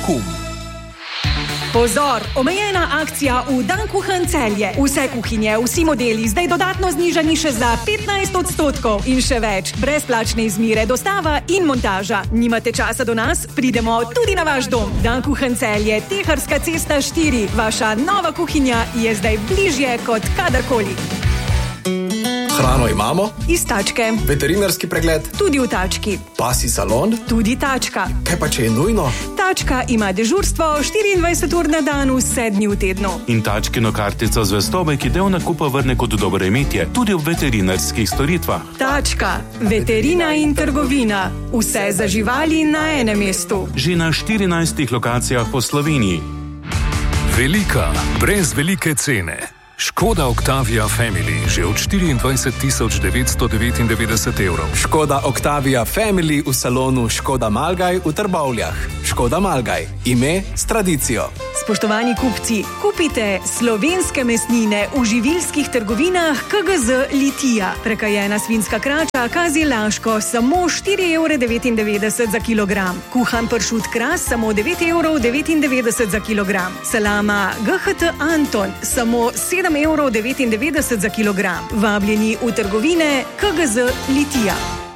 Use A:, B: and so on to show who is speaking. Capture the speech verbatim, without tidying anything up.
A: Acum.
B: Pozor, omejena akcija v Dan Kuhan Celje. Vse kuhinje, vsi modeli zdaj dodatno znižani še za petnajst odstotkov in še več. Brezplačne izmire, dostava in montaža. Nimate časa do nas? Pridemo tudi na vaš dom. Dan Kuhan Celje, Teharska cesta štiri. Vaša nova kuhinja je zdaj bližje kot kadarkoli.
A: Hrano imamo?
B: Iz tačke.
A: Veterinarski pregled?
B: Tudi v tački.
A: Pasji salon?
B: Tudi tačka.
A: Kaj pa če je nujno?
B: Tačka ima dežurstvo štiriindvajset ur na dan, vse dni v tednu.
C: In tačkino kartico zvestobe, ki del nakupa vrne kot dobro imetje, tudi v veterinarskih storitvah.
B: Tačka. Veterina in trgovina. Vse za živali na enem mestu.
C: Že na štirinajstih lokacijah po Sloveniji.
D: Velika, brez velike cene. Škoda Octavia Family že od štiriindvajset tisoč devetsto devetindevetdeset evrov.
A: Škoda Octavia Family v salonu Škoda Malgaj v Trbovljah. Škoda Malgaj. Ime s tradicijo.
B: Spoštovani kupci, kupite slovenske mesnine v živilskih trgovinah K G Z Litija. Prekajena svinjska krača Kazi Laško samo štiri evre devetindevetdeset za kilogram. Kuhan pršut Kras samo devet evrov devetindevetdeset za kilogram. Salama G H T Anton samo sedem evrov devetindevetdeset za kilogram. Vabljeni v trgovine K G Z Litija.